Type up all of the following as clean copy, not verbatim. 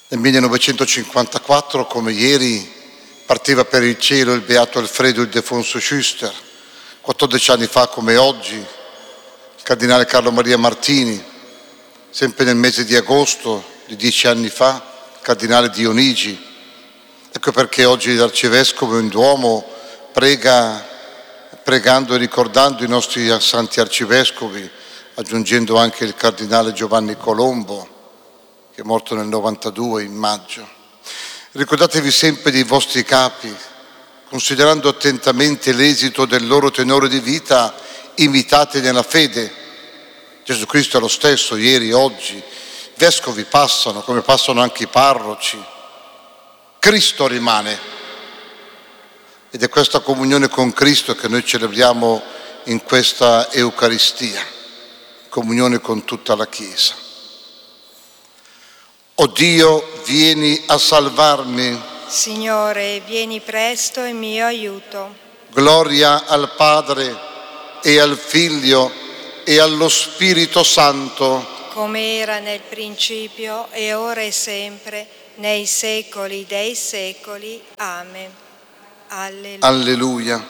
Nel 1954, come ieri, partiva per il cielo il beato Alfredo Ildefonso Schuster. 14 anni fa, come oggi, il cardinale Carlo Maria Martini. Sempre nel mese di agosto di 10 anni fa, il cardinale Dionigi. Ecco perché oggi l'arcivescovo in Duomo pregando e ricordando i nostri santi arcivescovi, aggiungendo anche il cardinale Giovanni Colombo, che è morto nel 92 in maggio. Ricordatevi sempre dei vostri capi, considerando attentamente l'esito del loro tenore di vita, imitate nella fede. Gesù Cristo è lo stesso, ieri, oggi. I vescovi passano, come passano anche i parroci. Cristo rimane. Ed è questa comunione con Cristo che noi celebriamo in questa Eucaristia, comunione con tutta la Chiesa. O Dio, vieni a salvarmi. Signore, vieni presto in mio aiuto. Gloria al Padre e al Figlio e allo Spirito Santo. Come era nel principio e ora e sempre, nei secoli dei secoli. Amen. Alleluia. Alleluia.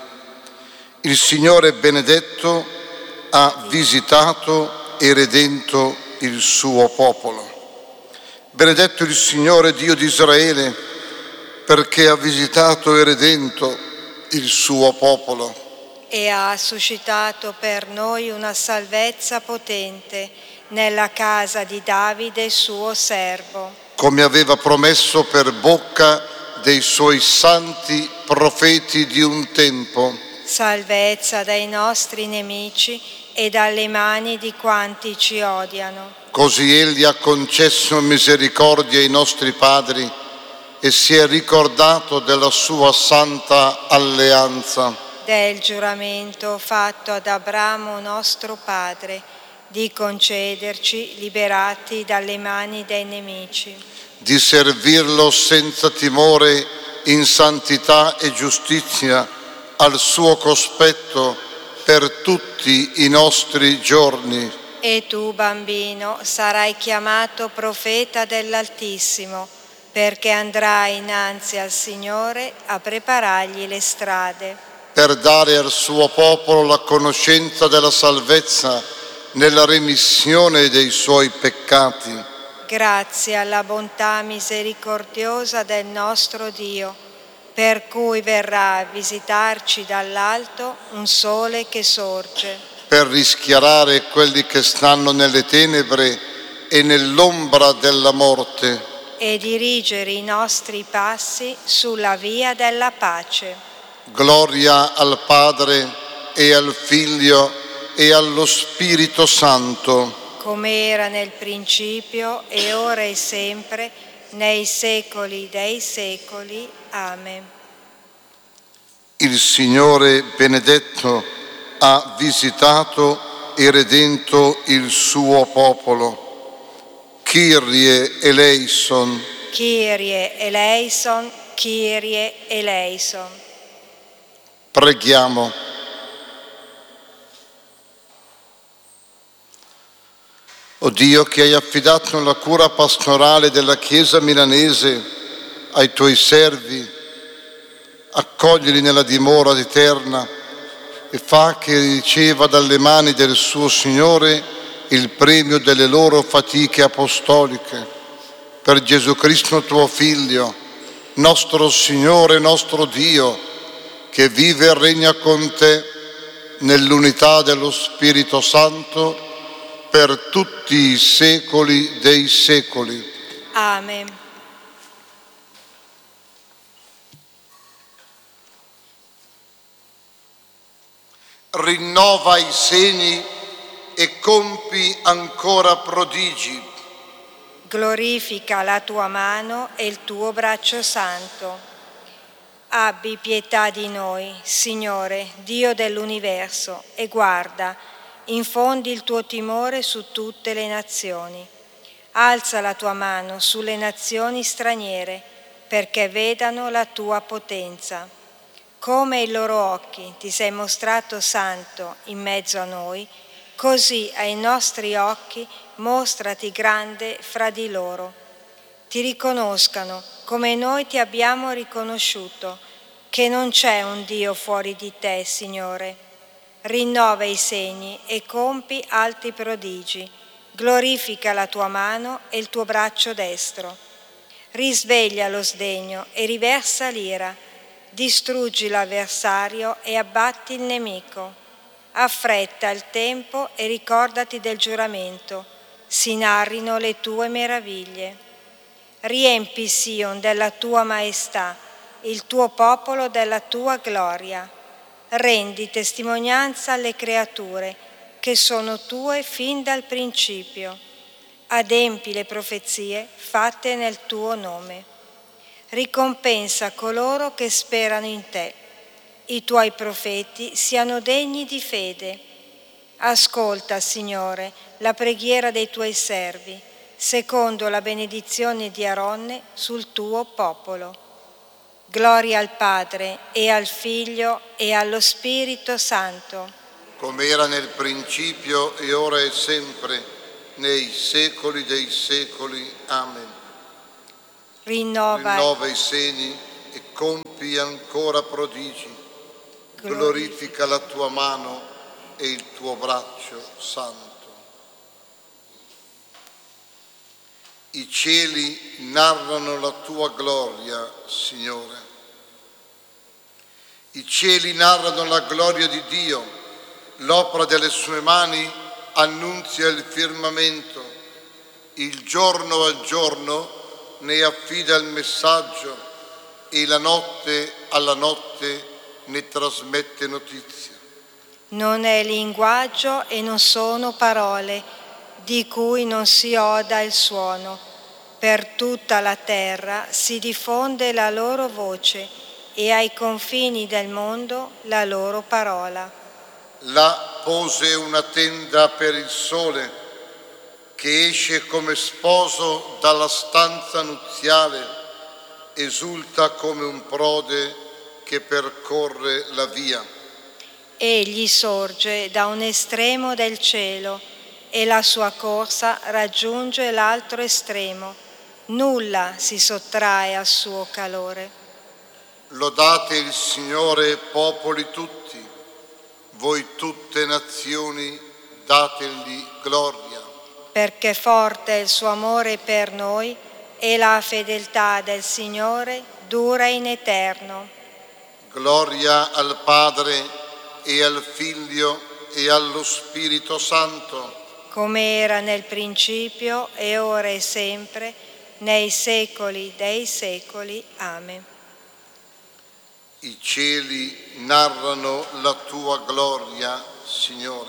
Il Signore benedetto ha visitato e redento il suo popolo. Benedetto il Signore Dio di Israele, perché ha visitato e redento il suo popolo. E ha suscitato per noi una salvezza potente nella casa di Davide suo servo. Come aveva promesso per bocca dei suoi santi profeti di un tempo. Salvezza dai nostri nemici e dalle mani di quanti ci odiano. Così Egli ha concesso misericordia ai nostri padri e si è ricordato della sua santa alleanza. Del giuramento fatto ad Abramo nostro padre, di concederci, liberati dalle mani dei nemici, di servirlo senza timore in santità e giustizia al suo cospetto per tutti i nostri giorni. E tu, bambino, sarai chiamato profeta dell'Altissimo, perché andrai innanzi al Signore a preparargli le strade. Per dare al suo popolo la conoscenza della salvezza nella remissione dei suoi peccati. Grazie alla bontà misericordiosa del nostro Dio, per cui verrà a visitarci dall'alto un sole che sorge. Per rischiarare quelli che stanno nelle tenebre e nell'ombra della morte. E dirigere i nostri passi sulla via della pace. Gloria al Padre e al Figlio e allo Spirito Santo. Come era nel principio e ora e sempre, nei secoli dei secoli. Amen. Il Signore benedetto ha visitato e redento il suo popolo. Kyrie eleison. Kyrie eleison, Kyrie eleison. Preghiamo. O Dio, che hai affidato la cura pastorale della Chiesa milanese ai tuoi servi, accoglili nella dimora eterna e fa che riceva dalle mani del suo Signore il premio delle loro fatiche apostoliche. Per Gesù Cristo tuo Figlio, nostro Signore e nostro Dio, che vive e regna con te nell'unità dello Spirito Santo per tutti i secoli dei secoli. Amen. Rinnova i segni e compi ancora prodigi. Glorifica la tua mano e il tuo braccio santo. Abbi pietà di noi, Signore, Dio dell'universo, e guarda, infondi il tuo timore su tutte le nazioni. Alza la tua mano sulle nazioni straniere, perché vedano la tua potenza. Come ai loro occhi ti sei mostrato santo in mezzo a noi, così ai nostri occhi mostrati grande fra di loro. ti riconoscano come noi ti abbiamo riconosciuto, che non c'è un Dio fuori di te, Signore. Rinnova i segni e compi alti prodigi. Glorifica la tua mano e il tuo braccio destro. Risveglia lo sdegno e riversa l'ira. Distruggi l'avversario e abbatti il nemico. Affretta il tempo e ricordati del giuramento. Si narrino le tue meraviglie. Riempi Sion della tua maestà, il tuo popolo della tua gloria. Rendi testimonianza alle creature, che sono tue fin dal principio. Adempi le profezie fatte nel tuo nome. Ricompensa coloro che sperano in te. I tuoi profeti siano degni di fede. Ascolta, Signore, la preghiera dei tuoi servi, secondo la benedizione di Aronne sul tuo popolo. Gloria al Padre e al Figlio e allo Spirito Santo. Come era nel principio e ora e sempre, nei secoli dei secoli. Amen. Rinnova i segni e compi ancora prodigi. Glorifica la tua mano e il tuo braccio santo. I cieli narrano la tua gloria, Signore. I cieli narrano la gloria di Dio, l'opera delle sue mani annunzia il firmamento. Il giorno al giorno ne affida il messaggio e la notte alla notte ne trasmette notizia. Non è linguaggio e non sono parole di cui non si oda il suono. Per tutta la terra si diffonde la loro voce e ai confini del mondo la loro parola. Là pose una tenda per il sole che esce come sposo dalla stanza nuziale, esulta come un prode che percorre la via. Egli sorge da un estremo del cielo e la sua corsa raggiunge l'altro estremo. Nulla si sottrae al suo calore. Lodate il Signore, popoli tutti, voi tutte nazioni, dategli gloria. Perché forte è il suo amore per noi e la fedeltà del Signore dura in eterno. Gloria al Padre e al Figlio e allo Spirito Santo, come era nel principio e ora e sempre, nei secoli dei secoli. Amen. I cieli narrano la tua gloria, Signore.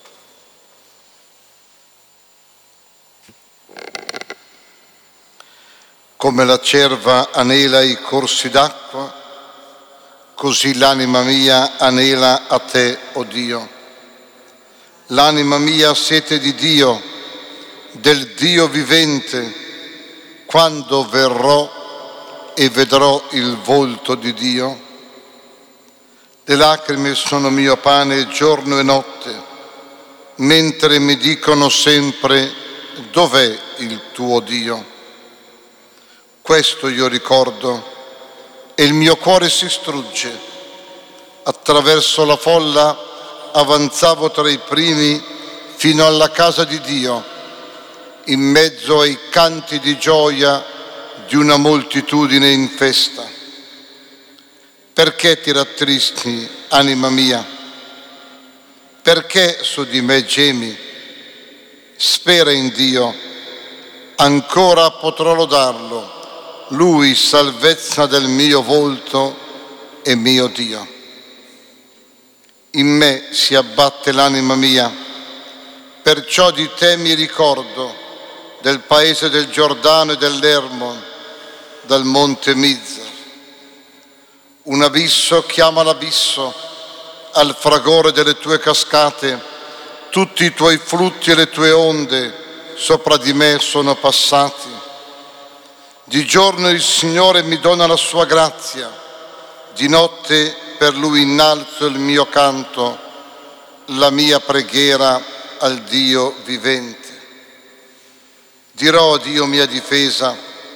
Come la cerva anela i corsi d'acqua, così l'anima mia anela a te, o Dio. L'anima mia ha sete di Dio, del Dio vivente, quando verrò e vedrò il volto di Dio. Le lacrime sono mio pane giorno e notte, mentre mi dicono sempre: dov'è il tuo Dio? Questo io ricordo e il mio cuore si strugge. Attraverso la folla avanzavo tra i primi fino alla casa di Dio, in mezzo ai canti di gioia di una moltitudine in festa. Perché ti rattristi, anima mia? Perché su di me gemi? Spera in Dio, ancora potrò lodarlo, Lui salvezza del mio volto e mio Dio. In me si abbatte l'anima mia, perciò di te mi ricordo, del paese del Giordano e dell'Ermon, dal monte Mizar. Un abisso chiama l'abisso, al fragore delle tue cascate, tutti i tuoi flutti e le tue onde sopra di me sono passati. Di giorno il Signore mi dona la sua grazia, di notte per Lui innalzo il mio canto, la mia preghiera al Dio vivente. Dirò a Dio mia difesa,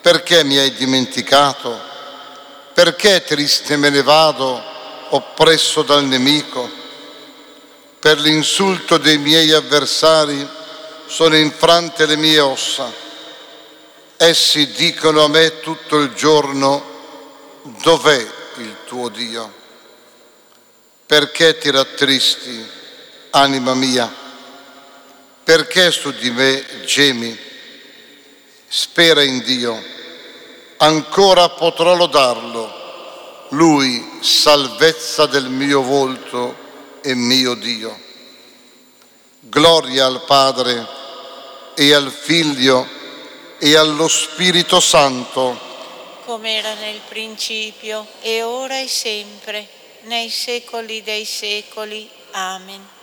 Perché mi hai dimenticato? Perché triste me ne vado, oppresso dal nemico? Per l'insulto dei miei avversari sono infrante le mie ossa. Essi dicono a me tutto il giorno: dov'è il tuo Dio? Perché ti rattristi, anima mia? Perché su di me gemi? Spera in Dio, ancora potrò lodarlo, Lui, salvezza del mio volto e mio Dio. Gloria al Padre e al Figlio e allo Spirito Santo, come era nel principio, e ora e sempre, nei secoli dei secoli. Amen.